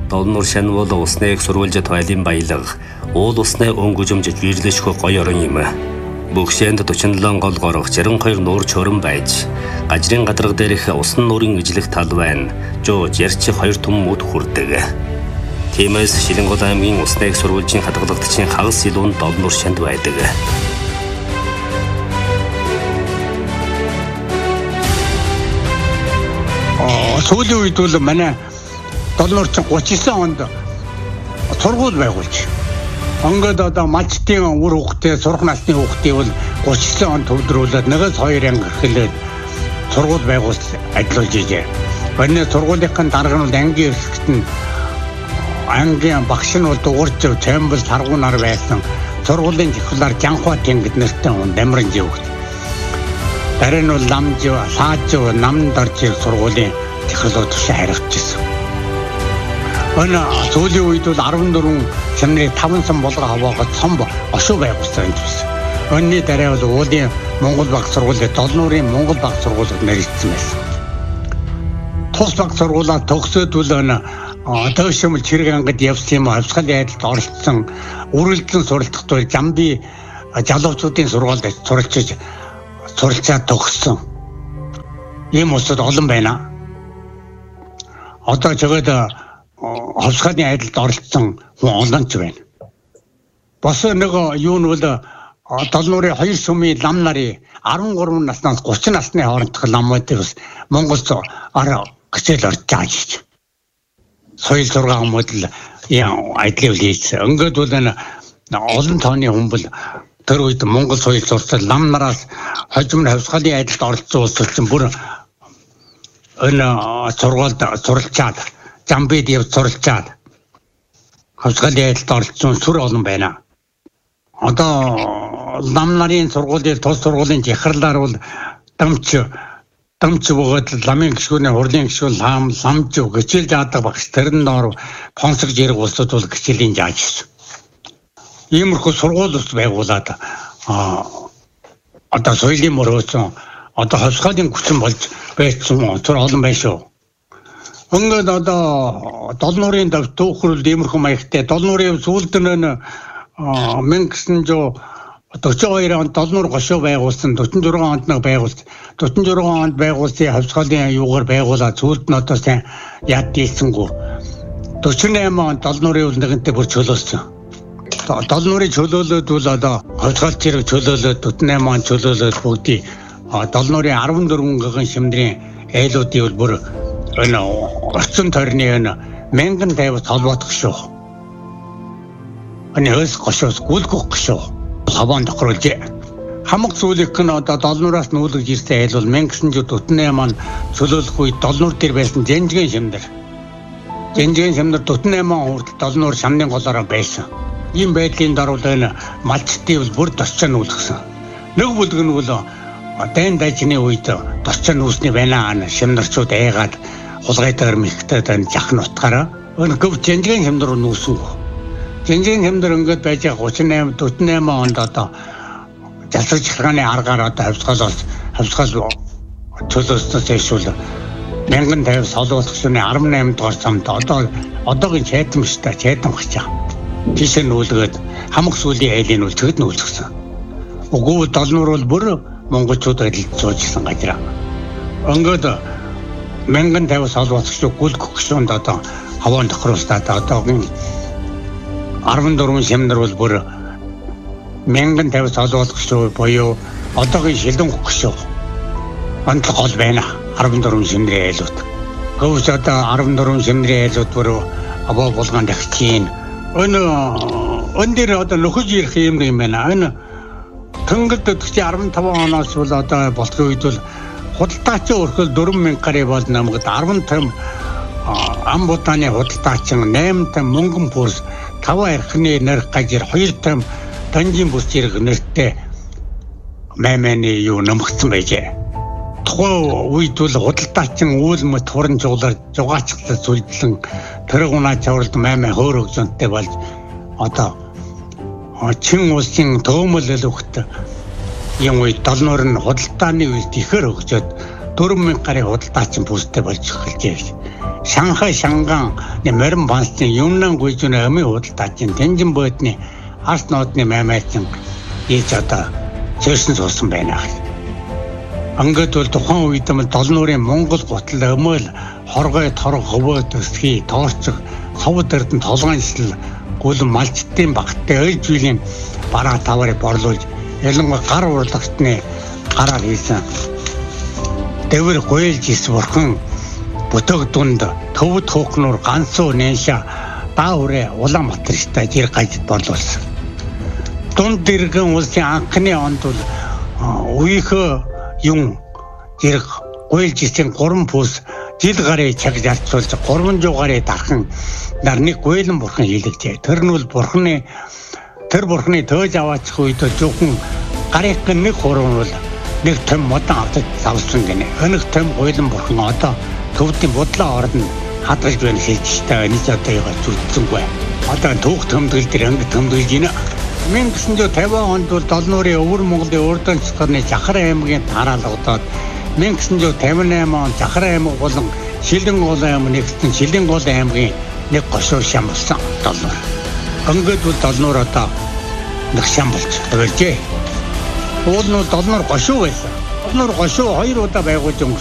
Долнуур шанвал усныг сурвалжид тойлын баялаг, уул усны өнгөжөмжөж вирлэшхө гоё орон юм. Бүгшээнд 47 гол горох 62 нуур чорон байж, гажрын гадарга дээрх усан нуурын ижлэх тал байна. Жууж ярчи 2 түм мөд хүрдэг. Тиймээс Шилэнгол аймгийн усныг сурвалжийн хадгалагчийн хагас илүүн Долнуур шанд байдаг. Сүүлийн үед бол манай Долнуурч 39 онд сургууль байгуулж. Ингээд одоо мачтын үр хүүхдээ сурах насны хүүхдээ бол 39 онд төвлөрүүлээд нэгээс 2 анги эхлээд сургууль байгуулж ажиллаж ижээ. Өнөө сургуулийн дарга нь ангийн эрсэгт нь ангийн багш нь бол дуурч Чамбал саргуу нар байсан. Сургуулийн жихлаар Жанхва тэнгид нэртэй хүн Дамран живгт. Дараа нь бол Намж, Сааж, Намд орж сургуулийн жихлууд тушаа харагдчихсан. Өнөө сүүлийн үед бол 14 шамны 5 сан болгоо хаваагаад цом ошуу байгуулсан юм байсан. Өнний дараа бол уулын Монгол баг сургуулийн Долнуурын Монгол баг сургуулиуд нэрийгдсэн байсан. Тус баг сургуулаа төгсөөдөл дөөшөмөл чирэг ангад явсан юм авсгалын айдалд оролцсон үргэлжлэн суралцахад бол Жамби залуучуудын сургуульд суралцаад төгссөн. Ийм улсууд олон байна. Одоо жигэд авсгалын айдалд оролцсон хүн олонч байна. Бас нэг юу нь бол Долнуурын 2 сүмийн лам нарын 13 наснаас 30 насны хоорондох ламуудыг бас Монголд гисэл орж байгаа. Соёл зургаан модал айдлыг хийсэн. Ингээд бол олон тооны хүн бол тэр үед Монгол соёл зурцал лам нараас хожим хавсгалын айдалд оролцсон улс чинь бүр сургуульд суралцаад Жамбид яв суралцаад хавсгалын айдалд оролцсон сүр олон байна. Одоо лам нарын сургуулийн тус сургуулийн жихрлаар бол дамч бөгөөд ламын гişгүүний хурлын гişгүүн ламж гिचэл жаадаг багш тэрэн доор фонсорж ирэх улсууд бол гिचэлийн зааж ирсэн. Иймэрхүү сургуулиуд байгуулад одоо соёлын мөрөөсөн одоо хавсгалын хүчин болж байсан тэр олон байна шүү. Ингээд одоо Долнуурын төвхөрөл иймэрхүү маягтай Долнуурын сүүлдэн 1942 онд Долнуур гошуу байгуулсан 46 онд нэг байгуулсан 46 онд байгуулсан хавсгалын юугаар байгуулаад сүүлд нь одоо сайн яд дийлсэнгүү 48 онд Долнуурын нэгэнтээ бүр чөлөөлсөн. Долнуурын чөлөөлөд бол одоо хавсгалт зэрэг чөлөөлөд 48 онд чөлөөлөд бүгдий Долнуурын 14 гагын шимдрийн айлуудыг бол бүр орчин тойрны 1050 толботох шүү. Өнөөс гошоос гүйлгөх шүү. Хаваан тохируулжээ. Хамаг зүйлийнх нь одоо Долнуураас нүүлгэж ирсэн айл бол 1948 онд чөлөөлөх үед Долнуур дээр байсан Жэнжгийн шимдэр. Жэнжгийн шимдэр 48 он хүртэл Долнуур шамны голоороо байсан. Ийм байдлын даруул малчтын бол бүр тосчоо нүүлгсэн. Нэг бүлэг нь бол дайн дайчны үед тосчоо нүүсний байна шимнэрчүүд айгаад хулгайтаар мэхтэй жах нутгаараа гов Жэнжгийн шимдэр нүүсэн. Жэнжгийн хэмдэр ингээд байж 38 48 онд одоо засаг чахлгааны аргаар одоо хавсгал чөлөөснөөс эшүүл 1050 солоолох шөнө 18 дугаар цамд одоогийн чайтам штэ чайтам хачаа. Тийш нүүлгээд хамаг сүлийн айлын үл тэгэд нүүлсэн. Уггүй Долнуур бол бүр монголчууд адилд суужсан газар. Ингээд 1050 солоолох шүү гүлгөх шөнд одоо хаваан тохируулстаад одоогийн 14 шимнэр бол бүр 1050 солоолох шүү боёо одоогийн шилэн хөх шүү. Онцлог гол байна 14 шимнэрийн айлууд. Гөвс одоо 14 шимнэрийн айлууд бүр аваа болгон дахчин. Өн дээр одоо нөхөж ирэх юм байна. Энэ тэнгэлд 15 оноос бол одоо болтгоо үед бол худалдаачийн өрхөл 4000 гаруй бол намгад 15 амбутаны худалдаачин 8 мөнгөн пурс 5 архины нэрх гажир 2 танжин бүс зэрэг нэртэй майманы юу нэмэгдсэн байжээ. Тухайн үед бол худалдаачин үйл мэт хуран жуулаар жугаачлал зүлдлэн тэрэг унаа чавралд маймаа хөөр өгзөнтэй болж одоо чин улсын төөмөл өгт юм үед Долнуур нь худалдааны үед ихэр өгчөөд 4000 гаруй худалдаачин бүстэй болж эхэлжээ. Шанхай Шанган морин бансчин Юннан гүйжүүнэ амын худалдаачийн Тэнжин бодны арс нодны маймайчин ээж одоо цөөсөн суусан байна. Ангид бол тухайн үед нь 7 нуурын Монгол гутал өмөл хоргой торог хөвөө төсгий тоорцог совд эрдэн толгойншил гүлэн малчтын багттай ой жилийн бараа таварыг борлуулж ялангуяа гар урлагчны гараар хийсэн дэвэр гойлж ис бурхан бүтэг дунд төвд хөөхнөр ганцуу нээша дааврэ Улаанбаатар ихтэй жир гажид борлуулсан. Дунд дэргэн улсын анхны онд бол үеийнхөө юм зэрэг гойлж исэн 3 пус жил гарыг чаг зарцуулж 300 гарыг дархан нарны гойлон бурхан хийлгэжээ. Тэр нь бол бурханы төөж аваачих үед зөвхөн гарыг нэг хурам бол нэг том модон авдаг завсан гинэ. Өнөх том гойлон бурхан одоо төвдийн бодлоо ордон хадгалж байна хэлжтэй энэ ч одоо яга зүтсэнгүй. Одоо түүх төмдөл дээр анги төмдөлж гинэ. 1950 онд бол 7 нуурын өвөр Монголын урдан цэцгэрний Жахар аймгийн тараалгадаад 1958 онд Жахар аймаг болон Шилэн гол аймаг нэгдсэн Шилэн гол аймгийн нэг гошуу шам болсон 7 нуур. Өнгөд бол 7 нуур одоо нэг шам болж төвлжээ. Уул нь 7 нуур гошуу байсан. 7 нуур гошуу 2 удаа байгуулж